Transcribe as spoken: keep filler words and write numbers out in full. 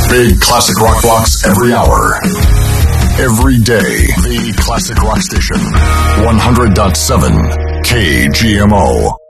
Big classic rock blocks every hour. Every day, the Classic Rock Station. one hundred point seven K G M O.